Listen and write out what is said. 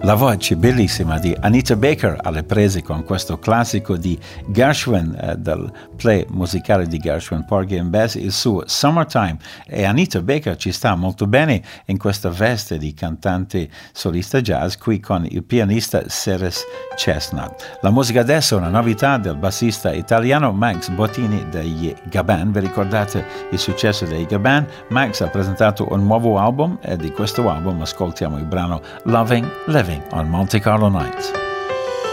La voce bellissima di Anita Baker alle prese con questo classico di Gershwin, del play musicale di Gershwin, Porgy and Bess, il suo Summertime. E Anita Baker ci sta molto bene in questa veste di cantante solista jazz qui con il pianista Ceres Chestnut. La musica adesso è una novità del bassista italiano Max Bottini degli Gaban. Vi ricordate il successo dei Gaban? Max ha presentato un nuovo album e di questo album ascoltiamo il brano Loving Living on Monte Carlo Nights.